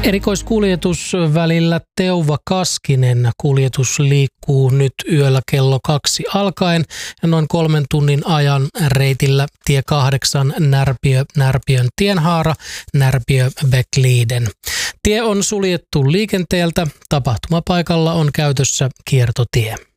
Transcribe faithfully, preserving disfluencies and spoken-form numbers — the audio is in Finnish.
Erikoiskuljetus välillä Teuva-Kaskinen kuljetus liikkuu nyt yöllä kello kaksi alkaen ja noin kolmen tunnin ajan reitillä tie kahdeksan Närpiö, Närpiön tienhaara, Närpiö Bäckliden. Tie on suljettu liikenteeltä, tapahtumapaikalla on käytössä kiertotie.